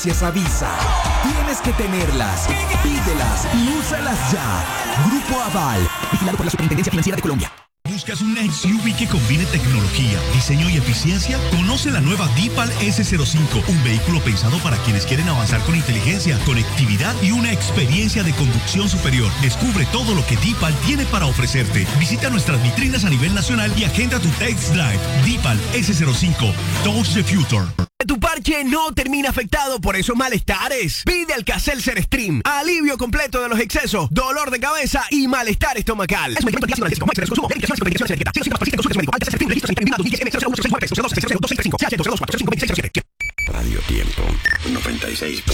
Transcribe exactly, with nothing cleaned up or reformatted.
gracias a Visa. Tienes que tenerlas, pídelas y úsalas ya. Grupo Aval, vigilado por la Superintendencia Financiera de Colombia. ¿Buscas un S U V que combine tecnología, diseño y eficiencia? Conoce la nueva Deepal ese cero cinco, un vehículo pensado para quienes quieren avanzar con inteligencia, conectividad y una experiencia de conducción superior. Descubre todo lo que Deepal tiene para ofrecerte. Visita nuestras vitrinas a nivel nacional y agenda tu test drive. Deepal ese cero cinco, Touch the Future. Tu parche no termina afectado por esos malestares. Pide Alka-Seltzer Stream. Alivio completo de los excesos, dolor de cabeza y malestar estomacal. Es un medicamento antiácido analgésico. Consumo. Medicaciones y medicaciones etiqueta. cero cinco paciencia consulta médico. Alka-Seltzer Stream. Registro intervino dos mil diez. M cero cero uno cero cinco nueve cero cero dos cero dos seis tres cinco. C H dos cero dos cuatro cero cinco dos seis cero siete. Radio Tiempo noventa y seis.